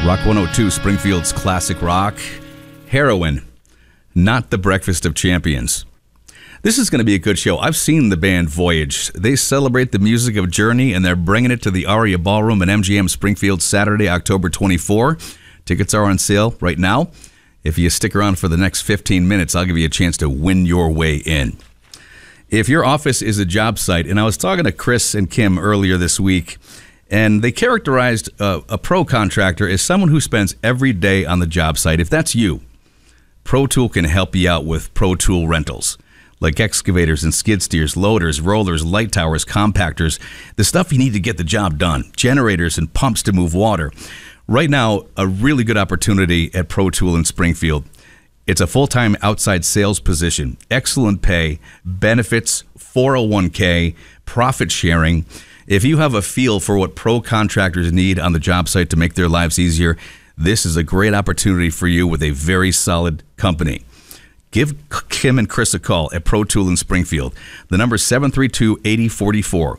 Rock 102, Springfield's classic rock. Heroin, not the breakfast of champions. This is going to be a good show. I've seen the band Voyage. They celebrate the music of Journey, and they're bringing it to the Aria Ballroom at MGM Springfield Saturday, October 24. Tickets are on sale right now. If you stick around for the next 15 minutes, I'll give you a chance to win your way in. If your office is a job site, and I was talking to Chris and Kim earlier this week, and they characterized a pro contractor as someone who spends every day on the job site. If that's you, Pro Tool can help you out with Pro Tool rentals, like excavators and skid steers, loaders, rollers, light towers, compactors, the stuff you need to get the job done, generators and pumps to move water. Right now, a really good opportunity at Pro Tool in Springfield. It's a full-time outside sales position, excellent pay, benefits, 401k, profit sharing. If you have a feel for what pro contractors need on the job site to make their lives easier, this is a great opportunity for you with a very solid company. Give Kim and Chris a call at Pro Tool in Springfield. The number is 732-8044.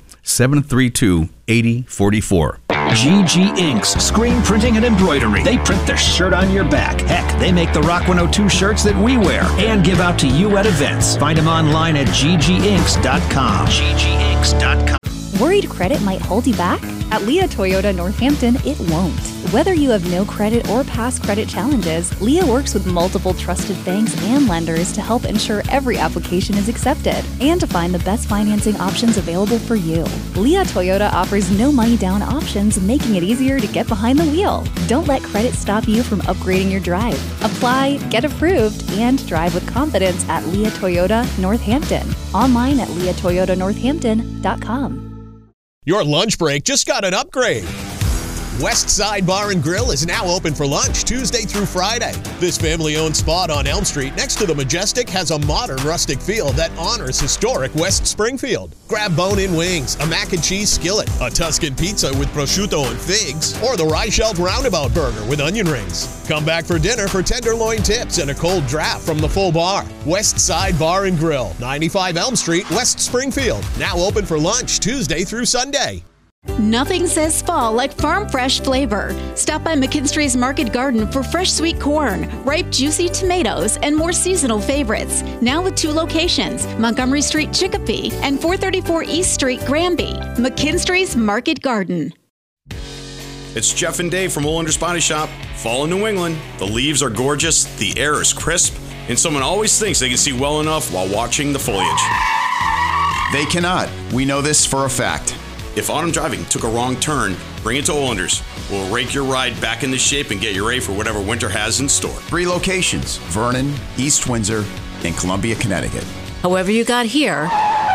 732-8044. GG Inks, screen printing and embroidery. They print their shirt on your back. Heck, they make the Rock 102 shirts that we wear and give out to you at events. Find them online at gginks.com. gginks.com. Worried credit might hold you back? At Leah Toyota Northampton, it won't. Whether you have no credit or past credit challenges, Leah works with multiple trusted banks and lenders to help ensure every application is accepted and to find the best financing options available for you. Leah Toyota offers no money down options, making it easier to get behind the wheel. Don't let credit stop you from upgrading your drive. Apply, get approved, and drive with confidence at Leah Toyota Northampton. Online at leahtoyotanorthampton.com. Your lunch break just got an upgrade. West Side Bar and Grill is now open for lunch Tuesday through Friday. This family-owned spot on Elm Street next to the Majestic has a modern rustic feel that honors historic West Springfield. Grab bone-in wings, a mac and cheese skillet, a Tuscan pizza with prosciutto and figs, or the Reichelt Roundabout Burger with onion rings. Come back for dinner for tenderloin tips and a cold draft from the full bar. West Side Bar and Grill, 95 Elm Street, West Springfield. Now open for lunch Tuesday through Sunday. Nothing says fall like farm fresh flavor. Stop by McKinstry's Market Garden for fresh sweet corn, ripe juicy tomatoes, and more seasonal favorites. Now with 2 locations, Montgomery Street, Chicopee, and 434 East Street, Granby. McKinstry's Market Garden. It's Jeff and Dave from Olander's Body Shop. Fall in New England. The leaves are gorgeous, the air is crisp, and someone always thinks they can see well enough while watching the foliage. They cannot. We know this for a fact. If autumn driving took a wrong turn, bring it to Olander's. We'll rake your ride back into shape and get you ready for whatever winter has in store. 3 locations: Vernon, East Windsor, and Columbia, Connecticut. However you got here,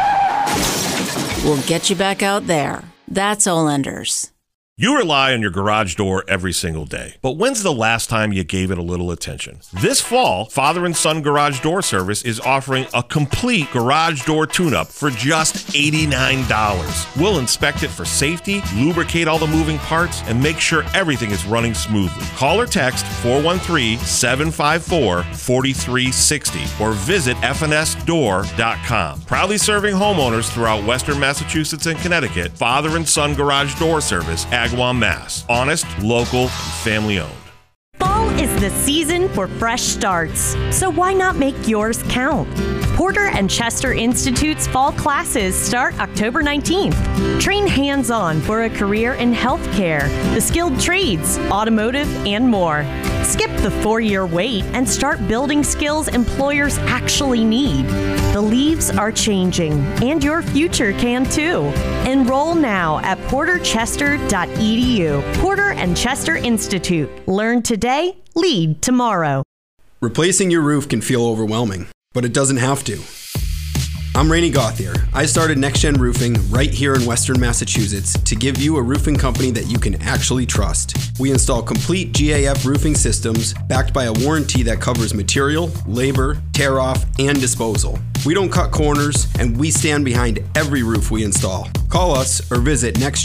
we'll get you back out there. That's Olander's. You rely on your garage door every single day, but when's the last time you gave it a little attention? This fall, Father and Son Garage Door Service is offering a complete garage door tune-up for just $89. We'll inspect it for safety, lubricate all the moving parts, and make sure everything is running smoothly. Call or text 413-754-4360 or visit fnsdoor.com. Proudly serving homeowners throughout Western Massachusetts and Connecticut, Father and Son Garage Door Service, Agawam, Mass. Honest, local, and family owned. Fall is the season for fresh starts, so why not make yours count? Porter and Chester Institute's fall classes start October 19th. Train hands-on for a career in healthcare, the skilled trades, automotive, and more. Skip the 4-year wait and start building skills employers actually need. The leaves are changing, and your future can too. Enroll now at porterchester.edu. Porter and Chester Institute. Learn today, lead tomorrow. Replacing your roof can feel overwhelming, but it doesn't have to. I'm Rainey Gauthier. I started Next Gen Roofing right here in Western Massachusetts to give you a roofing company that you can actually trust. We install complete GAF roofing systems backed by a warranty that covers material, labor, tear off, and disposal. We don't cut corners, and we stand behind every roof we install. Call us or visit